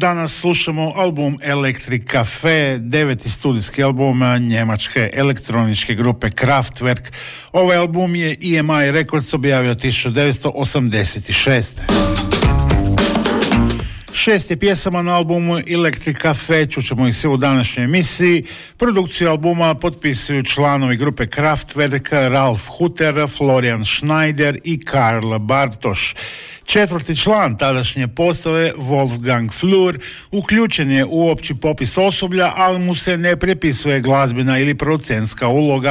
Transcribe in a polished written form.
danas slušamo album Electric Cafe, 9. studijski album njemačke elektroničke grupe Kraftwerk. Ovaj album je EMI Records objavio 1986. 6 je pjesama na albumu Electric Cafe, čućemo ih se u današnjoj emisiji. Produkciju albuma potpisuju članovi grupe Kraftwerk, Ralf Hutter, Florian Schneider i Karl Bartoš. 4. član tadašnje postave, Wolfgang Flür, uključen je u opći popis osoblja, ali mu se ne prepisuje glazbena ili producentska uloga,